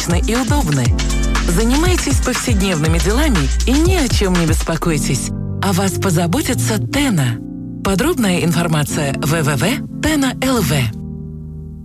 практичны и удобны. Занимайтесь повседневными делами и ни о чем не беспокойтесь. О вас позаботится Тена. Подробная информация www.tena.lv.